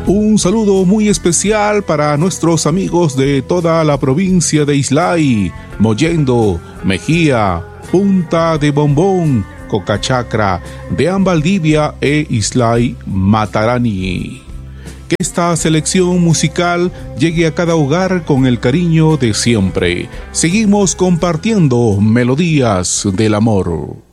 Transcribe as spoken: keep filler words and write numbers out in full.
Un saludo muy especial para nuestros amigos de toda la provincia de Islay, Mollendo, Mejía, Punta de Bombón, Cocachacra, Deán Valdivia e Islay Matarani. Que esta selección musical llegue a cada hogar con el cariño de siempre. Seguimos compartiendo melodías del amor.